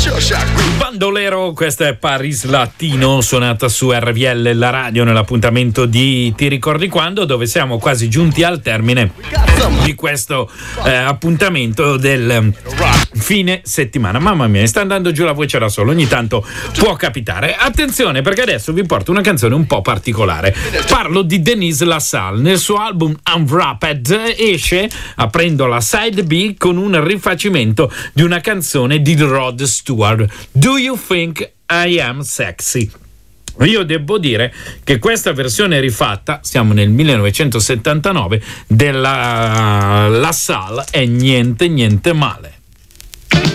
Bandolero, questo è Paris Latino, suonata su RVL, la radio, nell'appuntamento di Ti ricordi quando, dove siamo quasi giunti al termine di questo appuntamento del fine settimana. Mamma mia, mi sta andando giù la voce da solo, ogni tanto può capitare. Attenzione, perché adesso vi porto una canzone un po' particolare. Parlo di Denise LaSalle. Nel suo album Unwrapped esce, aprendo la side B, con un rifacimento di una canzone di Rod Stewart, Do You Think I Am Sexy? Io devo dire che questa versione rifatta, siamo nel 1979, della LaSalle, è niente male.